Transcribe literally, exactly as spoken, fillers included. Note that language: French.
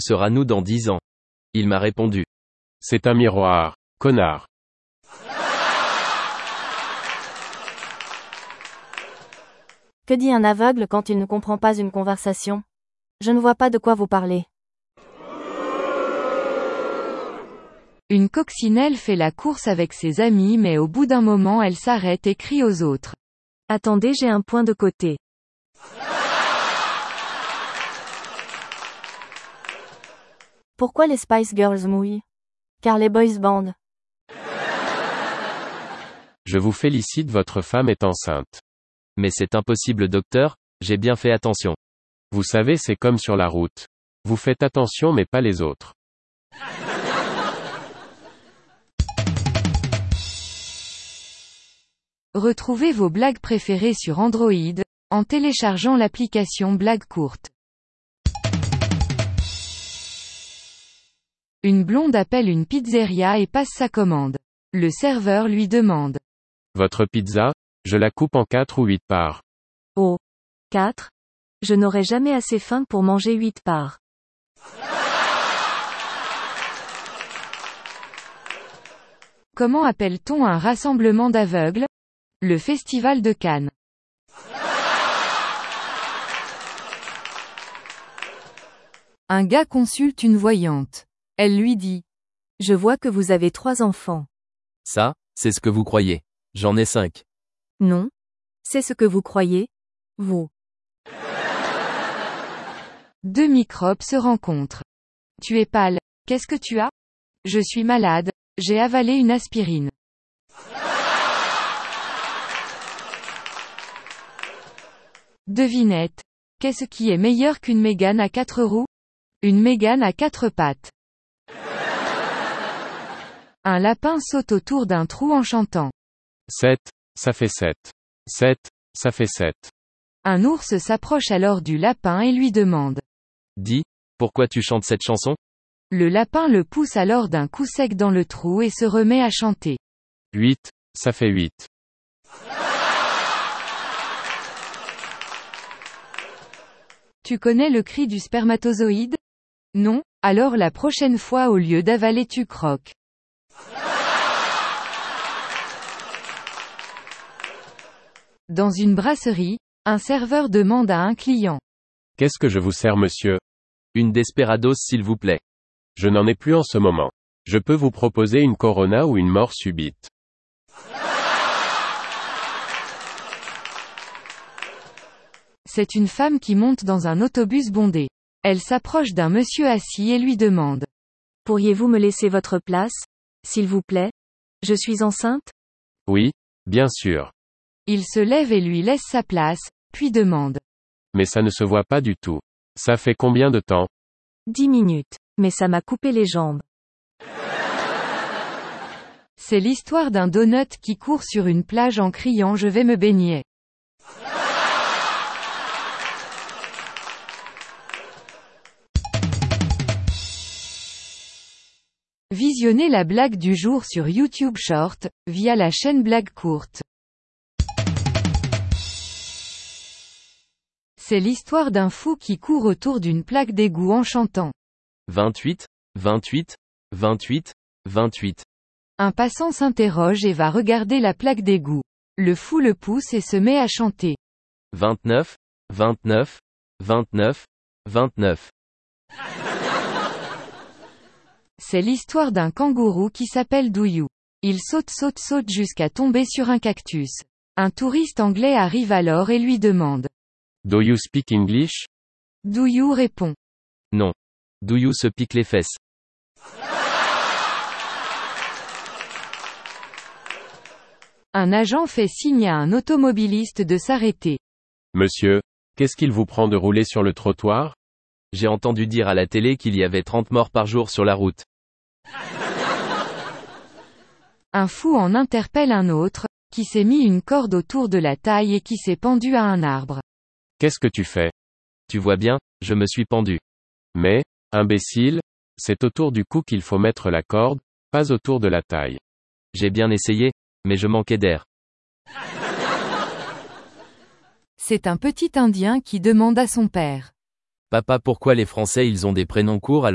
sera-nous dans dix ans? Il m'a répondu. C'est un miroir, connard. Que dit un aveugle quand il ne comprend pas une conversation? Je ne vois pas de quoi vous parlez. Une coccinelle fait la course avec ses amis mais au bout d'un moment elle s'arrête et crie aux autres. Attendez, j'ai un point de côté. Pourquoi les Spice Girls mouillent? Car les boys band. Je vous félicite, votre femme est enceinte. Mais c'est impossible docteur, j'ai bien fait attention. Vous savez, c'est comme sur la route. Vous faites attention mais pas les autres. Retrouvez vos blagues préférées sur Android, en téléchargeant l'application Blagues courtes. Une blonde appelle une pizzeria et passe sa commande. Le serveur lui demande. Votre pizza? Je la coupe en quatre ou huit parts. Oh. Quatre? Je n'aurai jamais assez faim pour manger huit parts. Comment appelle-t-on un rassemblement d'aveugles? Le Festival de Cannes. Un gars consulte une voyante. Elle lui dit. Je vois que vous avez trois enfants. Ça, c'est ce que vous croyez. J'en ai cinq. Non. C'est ce que vous croyez, vous. Deux microbes se rencontrent. Tu es pâle. Qu'est-ce que tu as? Je suis malade. J'ai avalé une aspirine. Devinette. Qu'est-ce qui est meilleur qu'une Mégane à quatre roues? Une Mégane à quatre pattes. Un lapin saute autour d'un trou en chantant. Sept, ça fait sept. Sept, ça fait sept. Un ours s'approche alors du lapin et lui demande. Dis, pourquoi tu chantes cette chanson? Le lapin le pousse alors d'un coup sec dans le trou et se remet à chanter. Huit, ça fait huit. Tu connais le cri du spermatozoïde? Non? Alors la prochaine fois au lieu d'avaler tu croques. Dans une brasserie, un serveur demande à un client. Qu'est-ce que je vous sers, monsieur? Une Desperados s'il vous plaît. Je n'en ai plus en ce moment. Je peux vous proposer une Corona ou une mort subite. C'est une femme qui monte dans un autobus bondé. Elle s'approche d'un monsieur assis et lui demande. Pourriez-vous me laisser votre place, s'il vous plaît? Je suis enceinte? Oui, bien sûr. Il se lève et lui laisse sa place, puis demande. Mais ça ne se voit pas du tout. Ça fait combien de temps? Dix minutes. Mais ça m'a coupé les jambes. C'est l'histoire d'un donut qui court sur une plage en criant je vais me baigner. Visionnez la blague du jour sur YouTube Short, via la chaîne Blagues courtes. C'est l'histoire d'un fou qui court autour d'une plaque d'égout en chantant. vingt-huit, vingt-huit, vingt-huit, vingt-huit. Un passant s'interroge et va regarder la plaque d'égout. Le fou le pousse et se met à chanter. vingt-neuf, vingt-neuf, vingt-neuf, vingt-neuf. C'est l'histoire d'un kangourou qui s'appelle Douyou. Il saute saute saute jusqu'à tomber sur un cactus. Un touriste anglais arrive alors et lui demande. Do you speak English? Douyou répond. Non. Douyou se pique les fesses. Un agent fait signe à un automobiliste de s'arrêter. Monsieur, qu'est-ce qu'il vous prend de rouler sur le trottoir? J'ai entendu dire à la télé qu'il y avait trente morts par jour sur la route. Un fou en interpelle un autre, qui s'est mis une corde autour de la taille et qui s'est pendu à un arbre. Qu'est-ce que tu fais? Tu vois bien, je me suis pendu. Mais, imbécile, c'est autour du cou qu'il faut mettre la corde, pas autour de la taille. J'ai bien essayé, mais je manquais d'air. C'est un petit Indien qui demande à son père. Papa, pourquoi les Français ils ont des prénoms courts alors